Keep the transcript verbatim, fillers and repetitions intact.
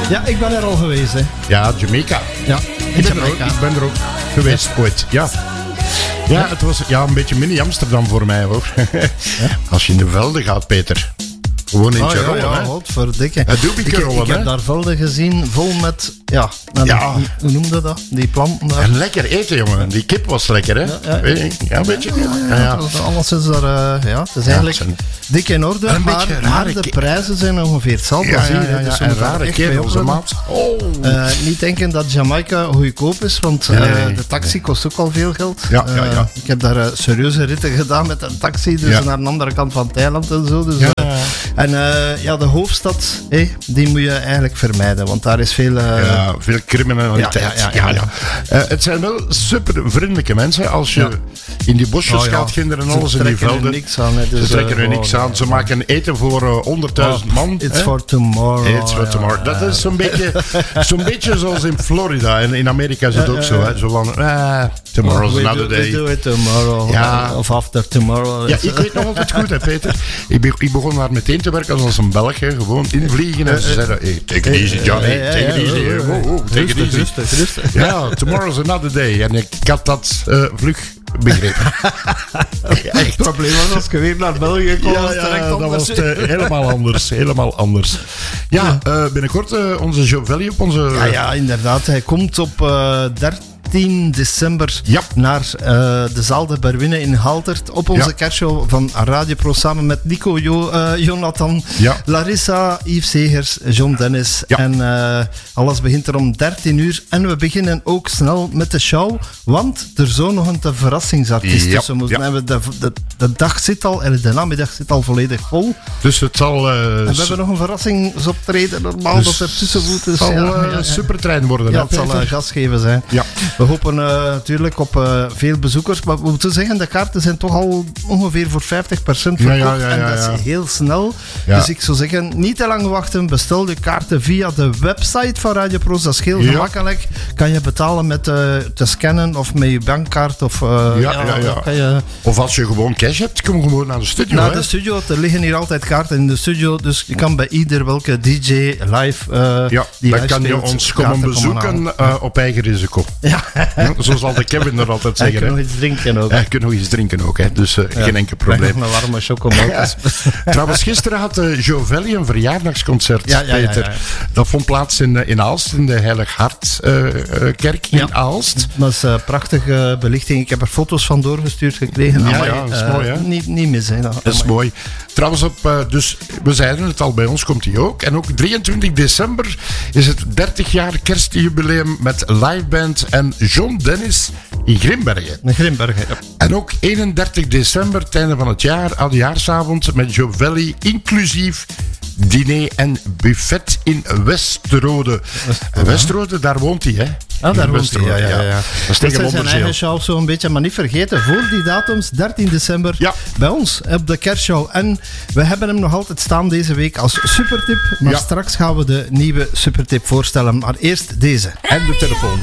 Ja, ik ben er al geweest, hè. Ja, Jamaica. Ja, Ik ben, er ook, ik ben er ook geweest ooit, ja. Ja, het was ja, een beetje mini-Amsterdam voor mij, hoor. Als je in de velden gaat, Peter. Gewoon in oh, je ja, rollen, ja, hè. godverdikke. Het doe ik Ik, rollen, ik heb hè. daar velden gezien, vol met, ja, met, Ja. hoe noemde dat? Die planten daar. En lekker eten, jongen. Die kip was lekker, hè. Ja, ja. Weet je? Ja, een beetje. Ja, Ja, ja. dat- Alles is daar, uh, ja, het is eigenlijk het zijn- dik in orde, Een maar, beetje maar rare de ki- prijzen zijn ongeveer hetzelfde Ja, als ja, hier. ja, hè. ja. Dus we En moeten daar rare echt bij kerels, hè, opletten. maat. Oh. Uh, niet denken dat Jamaica goedkoop is, want uh, Nee, nee, de taxi kost ook al veel geld. Ja, ja, ja. Uh, ik heb daar uh, serieuze ritten gedaan met een taxi, dus Ja. naar de andere kant van Thailand en zo. Dus, Ja. uh, en uh, ja, de hoofdstad, hey, die moet je eigenlijk vermijden, want daar is veel... Uh, Ja, veel criminaliteit. Ja, ja, ja, ja. Uh, het zijn wel super vriendelijke mensen. Als je Ja. in die bosjes Oh, ja. gaat ginderen en Ze alles in die trekken er velden. niks aan, hè, dus, Ze trekken er uh, niks oh, aan. nee. Ze maken eten voor uh, honderdduizend man. It's hè. for tomorrow. It's for ja, tomorrow. Dat ja. is zo'n beetje, zo'n beetje zoals in Florida. En in Amerika is het ook zo. Hè. Zo van, ah, tomorrow's We another do, day. We do it tomorrow. Ja. Of after tomorrow. Ja, ik weet nog altijd goed, hè, Peter. Ik, be- ik begon daar meteen te werken als een Belg. Hè. Gewoon invliegen. En ze zeiden, hey, take it easy, Johnny. Ja, ja, Take it ja, easy. ja, ja. Wow, wow, take it Rustig, easy. rustig, rustig. Ja, tomorrow's another day. En ik had dat uh, vlug begrepen. Het probleem was als je weer naar België komt. Ja, ja, dat was uh, helemaal anders. Helemaal anders. Ja, uh, binnenkort uh, onze Jovelli op onze... Ja, ja, inderdaad. Hij komt op uh, dertien december Ja. naar uh, de zaal de Berwinne in Haltert op onze Ja. kerstshow van Radio Pro samen met Nico, jo, uh, Jonathan, Ja. Larissa, Yves Segers, John Dennis. Ja. En uh, alles begint er om dertien uur. En we beginnen ook snel met de show, want er zou nog een te verrassingsartiest Ja. tussen moeten. Ja. En we de, de, de dag zit al, en de namiddag zit al volledig vol. Dus het zal... Uh, En we hebben nog een verrassingsoptreden, normaal dus dat er tussen moet. Dus zal ja, uh, ja, ja. een supertrein worden. Ja, hè, het zal Peter? een gas geven zijn. Ja. We hopen uh, natuurlijk op uh, veel bezoekers, maar we moeten zeggen, de kaarten zijn toch al ongeveer voor vijftig procent Ja, verkocht. ja, ja, ja, en dat ja. is heel snel. Ja. Dus ik zou zeggen, niet te lang wachten. Bestel de kaarten via de website van Radio Pro's. Dat is heel Ja. gemakkelijk. Kan je betalen met uh, te scannen of met je bankkaart. Of, uh, Ja, ja, ja. Kan je Of als je gewoon cash hebt, kom gewoon naar de studio. naar hè. de studio. Er liggen hier altijd kaarten in de studio. Dus je kan bij ieder welke D J live uh, Ja, die dan kan je uitspeelt, ons komen kaarten bezoeken halen. uh, op eigen risico. Ja. Ja, zo zal de Kevin er altijd En je zeggen. kan hè. nog iets drinken ook. Ja, je kunt nog iets drinken ook, hè. Dus uh, geen enkel probleem. Een warme chocomelk. Trouwens, gisteren had uh, Jovelli een verjaardagsconcert, Ja, ja, ja, Peter. ja, ja. Dat vond plaats in, uh, in Aalst, in de Heilig Hartkerk uh, in Ja. Aalst. Dat is uh, prachtige belichting. Ik heb er foto's van doorgestuurd gekregen. Ja, Amai, ja, dat is uh, mooi, hè? Niet, niet mis, hè. Dat is mooi. Trouwens, op, uh, dus, we zeiden het al, bij ons komt hij ook. En ook drieëntwintig december is het dertig jaar kerstjubileum met liveband en John Dennis in Grimbergen. Een Grimbergen. Ja. En ook eenendertig december, het einde van het jaar, oudejaarsavond met Jovelli, inclusief diner en buffet in Westerode. En Westerode, daar woont hij, hè? Ah, daar In woont hij. Ja, ja, ja. Dat is Dat tegen zijn zijn Bommerzeel. eigen show zo'n beetje, maar niet vergeten. Voor die datums, dertien december, Ja. bij ons op de kerstshow. En we hebben hem nog altijd staan deze week als supertip. Maar Ja. straks gaan we de nieuwe supertip voorstellen. Maar eerst deze. En de telefoon.